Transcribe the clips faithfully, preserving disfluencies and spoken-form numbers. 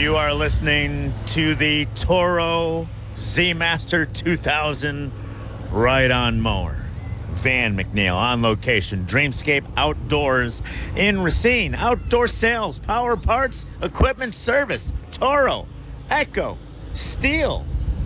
You are listening to the Toro Z Master two thousand Ride-On Mower. Van McNeil on location. Dreamscape Outdoors in Racine. Outdoor sales, power parts, equipment service. Toro, Echo, Steel.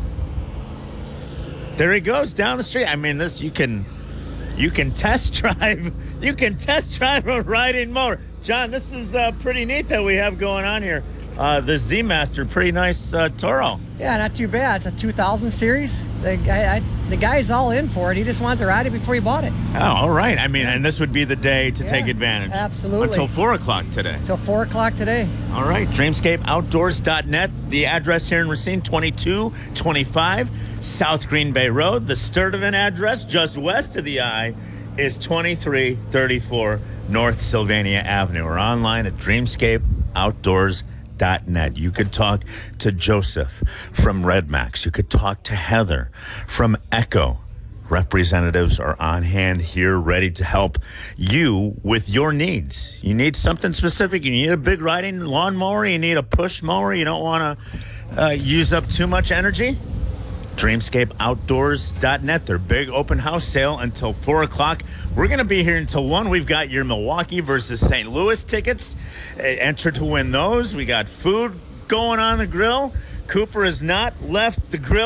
There he goes down the street. I mean, this you can you can test drive. You can test drive a riding mower. John, this is uh, pretty neat that we have going on here. Uh, the Z Master, pretty nice uh, Toro. Yeah, not too bad. It's a two thousand series. The guy, I, the guy's all in for it. He just wanted to ride it before he bought it. Oh, all right. I mean, and this would be the day to Yeah, take advantage. absolutely. Until four o'clock today. Until four o'clock today. All right. Dreamscape Outdoors dot net. The address here in Racine, twenty-two twenty-five South Green Bay Road. The Sturtevant address, just west of the I, is twenty-three thirty-four North Sylvania Avenue. Or online at Dreamscape Outdoors dot net. You could talk to Joseph from Red Max. You could talk to Heather from Echo. Representatives are on hand here ready to help you with your needs. You need something specific. You need a big riding lawnmower. You need a push mower. You don't want to uh, use up too much energy. Dreamscape Outdoors dot net. Their big open house sale until four o'clock. We're going to be here until one. We've got your Milwaukee versus Saint Louis tickets. Uh, enter to win those. We got food going on the grill. Cooper has not left the grill.